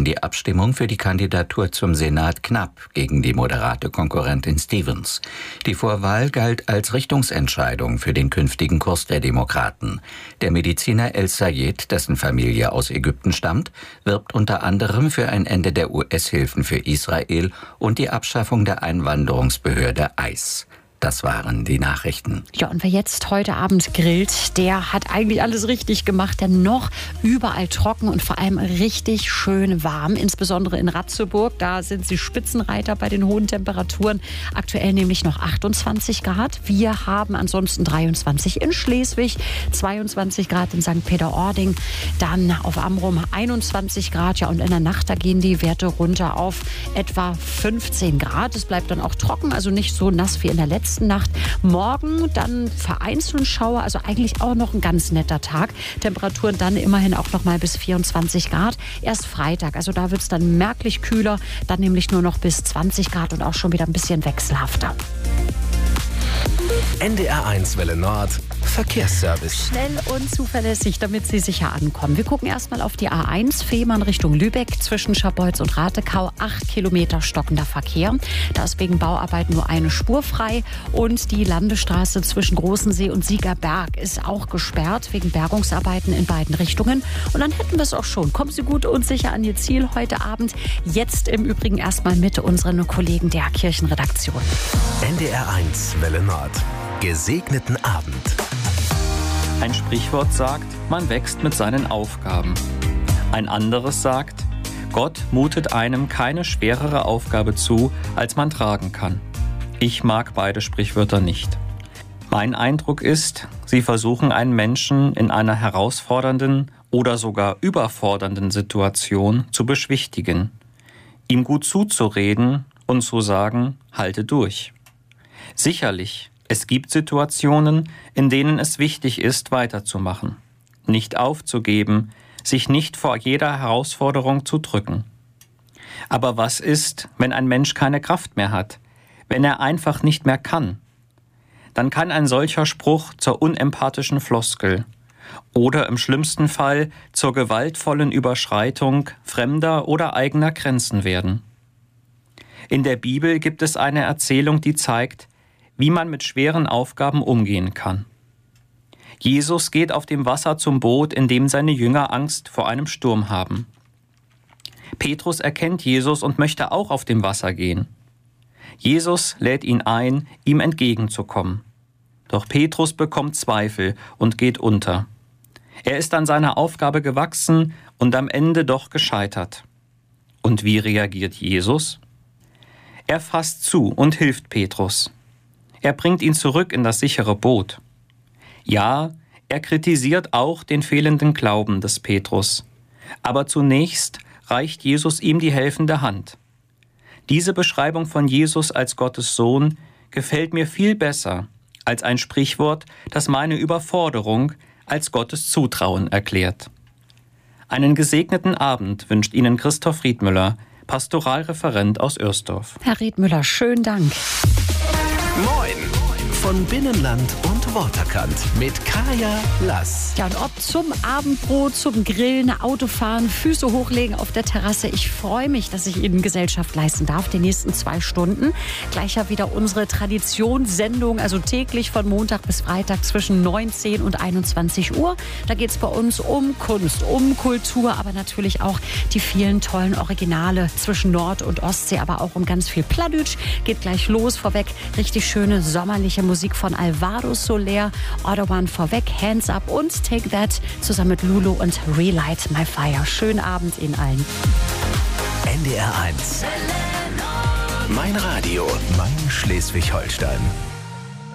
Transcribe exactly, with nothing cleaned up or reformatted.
die Abstimmung für die Kandidatur zum Senat knapp gegen die moderate Konkurrentin Stevens. Die Vorwahl galt als Richtungsentscheidung für den künftigen Kurs der Demokraten. Der Mediziner El Sayed, dessen Familie aus Ägypten stammt, wirbt unter anderem für ein Ende der U S-Hilfen für Israel und die Abschaffung der Einwanderungsbehörde I C E. Das waren die Nachrichten. Ja, und wer jetzt heute Abend grillt, der hat eigentlich alles richtig gemacht, denn noch überall trocken und vor allem richtig schön warm. Insbesondere in Ratzeburg, da sind sie Spitzenreiter bei den hohen Temperaturen. Aktuell nämlich noch achtundzwanzig Grad. Wir haben ansonsten dreiundzwanzig in Schleswig, zweiundzwanzig Grad in Sankt Peter-Ording, dann auf Amrum einundzwanzig Grad. Ja, und in der Nacht, da gehen die Werte runter auf etwa fünfzehn Grad. Es bleibt dann auch trocken, also nicht so nass wie in der letzten Nacht. Morgen dann vereinzelt Schauer, also eigentlich auch noch ein ganz netter Tag. Temperaturen dann immerhin auch noch mal bis vierundzwanzig Grad. Erst Freitag, also da wird es dann merklich kühler, dann nämlich nur noch bis zwanzig Grad und auch schon wieder ein bisschen wechselhafter. N D R eins Welle Nord Verkehrsservice. Schnell und zuverlässig, damit Sie sicher ankommen. Wir gucken erstmal auf die A eins, Fehmarn Richtung Lübeck, zwischen Scharbeutz und Ratekau, acht Kilometer stockender Verkehr. Da ist wegen Bauarbeiten nur eine Spur frei und die Landesstraße zwischen Großensee und Siegerberg ist auch gesperrt, wegen Bergungsarbeiten in beiden Richtungen. Und dann hätten wir es auch schon. Kommen Sie gut und sicher an Ihr Ziel heute Abend. Jetzt im Übrigen erstmal mit unseren Kollegen der Kirchenredaktion. N D R eins Welle Nord. Gesegneten Abend. Ein Sprichwort sagt, man wächst mit seinen Aufgaben. Ein anderes sagt, Gott mutet einem keine schwerere Aufgabe zu, als man tragen kann. Ich mag beide Sprichwörter nicht. Mein Eindruck ist, sie versuchen einen Menschen in einer herausfordernden oder sogar überfordernden Situation zu beschwichtigen, ihm gut zuzureden und zu sagen, halte durch. Sicherlich, es gibt Situationen, in denen es wichtig ist, weiterzumachen, nicht aufzugeben, sich nicht vor jeder Herausforderung zu drücken. Aber was ist, wenn ein Mensch keine Kraft mehr hat, wenn er einfach nicht mehr kann? Dann kann ein solcher Spruch zur unempathischen Floskel oder im schlimmsten Fall zur gewaltvollen Überschreitung fremder oder eigener Grenzen werden. In der Bibel gibt es eine Erzählung, die zeigt, wie man mit schweren Aufgaben umgehen kann. Jesus geht auf dem Wasser zum Boot, in dem seine Jünger Angst vor einem Sturm haben. Petrus erkennt Jesus und möchte auch auf dem Wasser gehen. Jesus lädt ihn ein, ihm entgegenzukommen. Doch Petrus bekommt Zweifel und geht unter. Er ist an seiner Aufgabe gewachsen und am Ende doch gescheitert. Und wie reagiert Jesus? Er fasst zu und hilft Petrus. Er bringt ihn zurück in das sichere Boot. Ja, er kritisiert auch den fehlenden Glauben des Petrus. Aber zunächst reicht Jesus ihm die helfende Hand. Diese Beschreibung von Jesus als Gottes Sohn gefällt mir viel besser als ein Sprichwort, das meine Überforderung als Gottes Zutrauen erklärt. Einen gesegneten Abend wünscht Ihnen Christoph Riedmüller, Pastoralreferent aus Oersdorf. Herr Riedmüller, schönen Dank. Moin von Binnenland und Waterkant mit Kaya Lass. Ja, und ob zum Abendbrot, zum Grillen, Autofahren, Füße hochlegen auf der Terrasse. Ich freue mich, dass ich Ihnen Gesellschaft leisten darf, die nächsten zwei Stunden. Gleich ja wieder unsere Traditionssendung, also täglich von Montag bis Freitag zwischen neunzehn und einundzwanzig Uhr. Da geht es bei uns um Kunst, um Kultur, aber natürlich auch die vielen tollen Originale zwischen Nord- und Ostsee, aber auch um ganz viel Plattdeutsch. Geht gleich los, vorweg richtig schöne sommerliche Musik von Alvaro Soler, Other One vorweg, Hands Up und Take That zusammen mit Lulu und Relight My Fire. Schönen Abend Ihnen allen. N D R eins. Mein Radio, mein Schleswig-Holstein.